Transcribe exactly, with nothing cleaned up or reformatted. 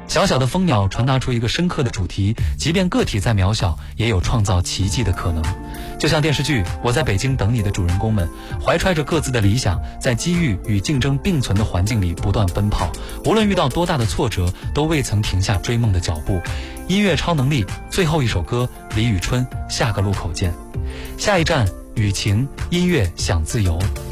小小的蜂鸟传达出一个深刻的主题，即便个体再渺小，也有创造奇迹的可能。就像电视剧《我在北京等你》的主人公们，怀揣着各自的理想，在机遇与竞争并存的环境里不断奔跑，无论遇到多大的挫折，都未曾停下追梦的脚步。音乐超能力，最后一首歌，李宇春，下个路口见。下一站，雨晴，音乐享自由。